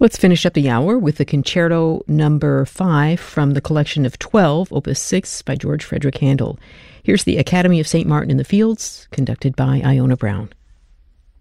Let's finish up the hour with the Concerto Number 5 from the collection of 12, Opus 6 by George Frederick Handel. Here's the Academy of St. Martin in the Fields, conducted by Iona Brown.